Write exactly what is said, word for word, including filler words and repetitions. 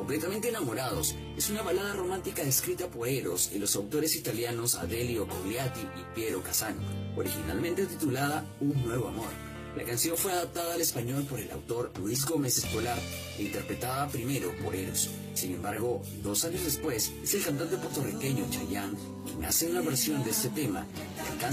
Completamente enamorados es una balada romántica escrita por Eros y los autores italianos Adelio Cogliatti y Piero Casano, originalmente titulada Un Nuevo Amor. La canción fue adaptada al español por el autor Luis Gómez Escolar e interpretada primero por Eros. Sin embargo, dos años después, es el cantante puertorriqueño Chayanne quien hace una versión de este tema que alcanza